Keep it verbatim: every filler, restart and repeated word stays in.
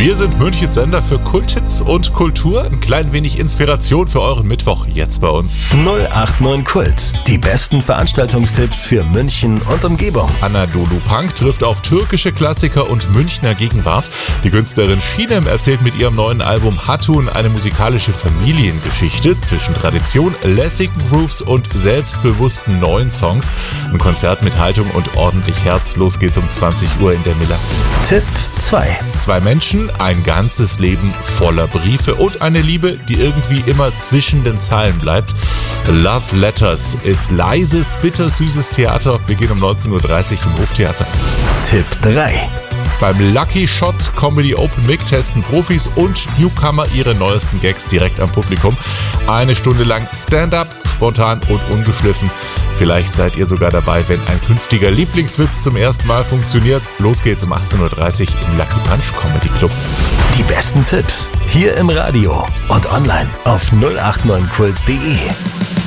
Wir sind Münchens Sender für Kulthits und Kultur. Ein klein wenig Inspiration für euren Mittwoch jetzt bei uns. null acht neun Kult. Die besten Veranstaltungstipps für München und Umgebung. Anadolu Punk trifft auf türkische Klassiker und Münchner Gegenwart. Die Künstlerin Shinem erzählt mit ihrem neuen Album Hatun eine musikalische Familiengeschichte zwischen Tradition, lässigen Grooves und selbstbewussten neuen Songs. Ein Konzert mit Haltung und ordentlich Herz. Los geht's um zwanzig Uhr in der Miller. Tipp zwei. Zwei Menschen, ein ganzes Leben voller Briefe und eine Liebe, die irgendwie immer zwischen den Zeilen bleibt. Love Letters ist leises, bittersüßes Theater. Wir gehen um neunzehn Uhr dreißig im Hoftheater. Tipp drei. Beim Lucky Shot Comedy Open Mic testen Profis und Newcomer ihre neuesten Gags direkt am Publikum. Eine Stunde lang Stand-up, spontan und ungeschliffen. Vielleicht seid ihr sogar dabei, wenn ein künftiger Lieblingswitz zum ersten Mal funktioniert. Los geht's um achtzehn Uhr dreißig im Lucky Punch Comedy Club. Die besten Tipps hier im Radio und online auf null acht neun kult punkt de.